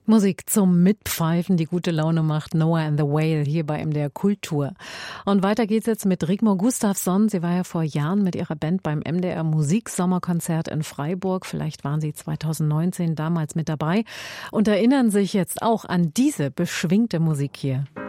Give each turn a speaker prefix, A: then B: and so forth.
A: Musik zum Mitpfeifen, die gute Laune macht. Noah and the Whale hier bei MDR Kultur. Und weiter geht's jetzt mit Rigmor Gustafsson. Sie war ja vor Jahren mit ihrer Band beim MDR Musiksommerkonzert in Freiburg. Vielleicht waren Sie 2019 damals mit dabei und erinnern sich jetzt auch an diese beschwingte Musik hier.